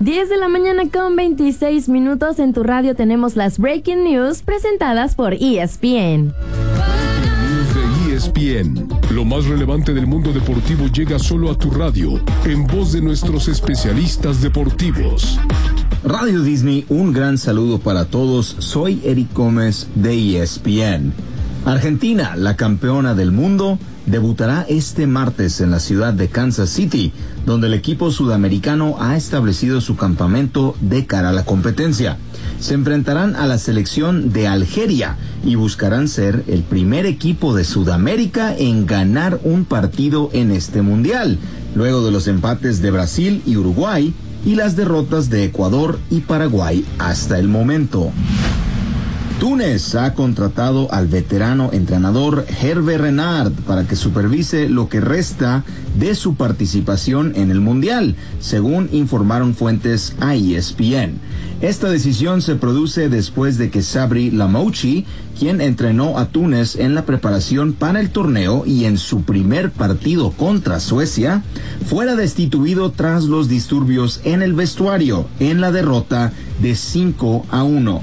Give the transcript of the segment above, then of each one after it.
10 de la mañana con 26 minutos. En tu radio tenemos las Breaking News presentadas por ESPN. ESPN. Lo más relevante del mundo deportivo llega solo a tu radio, en voz de nuestros especialistas deportivos. Radio Disney, un gran saludo para todos. Soy Eric Gómez de ESPN. Argentina, la campeona del mundo, debutará este martes en la ciudad de Kansas City, donde el equipo sudamericano ha establecido su campamento de cara a la competencia. Se enfrentarán a la selección de Algeria y buscarán ser el primer equipo de Sudamérica en ganar un partido en este mundial, luego de los empates de Brasil y Uruguay y las derrotas de Ecuador y Paraguay hasta el momento. Túnez ha contratado al veterano entrenador Hervé Renard para que supervise lo que resta de su participación en el Mundial, según informaron fuentes a ESPN. Esta decisión se produce después de que Sabri Lamouchi, quien entrenó a Túnez en la preparación para el torneo y en su primer partido contra Suecia, fuera destituido tras los disturbios en el vestuario en la derrota de 5-1.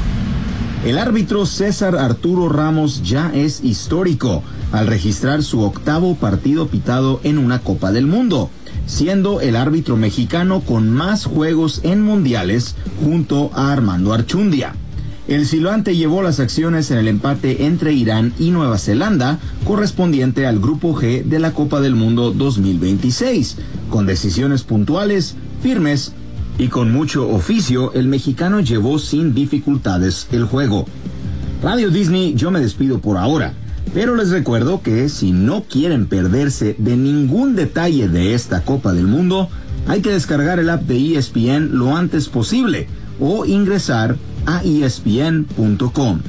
El árbitro César Arturo Ramos ya es histórico al registrar su 8º partido pitado en una Copa del Mundo, siendo el árbitro mexicano con más juegos en mundiales junto a Armando Archundia. El silbante llevó las acciones en el empate entre Irán y Nueva Zelanda, correspondiente al Grupo G de la Copa del Mundo 2026, con decisiones puntuales, firmes y con mucho oficio. El mexicano llevó sin dificultades el juego. Radio Disney, yo me despido por ahora, pero les recuerdo que si no quieren perderse de ningún detalle de esta Copa del Mundo, hay que descargar el app de ESPN lo antes posible o ingresar a ESPN.com.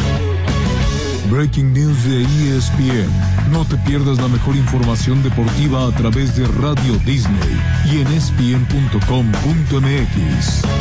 Breaking News de ESPN. No te pierdas la mejor información deportiva a través de Radio Disney y en ESPN.com.mx.